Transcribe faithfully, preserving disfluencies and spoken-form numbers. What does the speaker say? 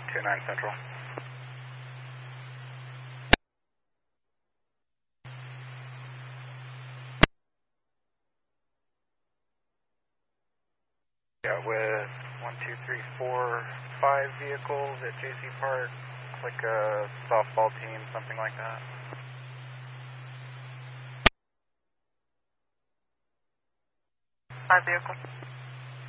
two nine Central. Yeah, with one, two, three, four, five vehicles at J C Park, like a softball team, something like that. Five vehicles.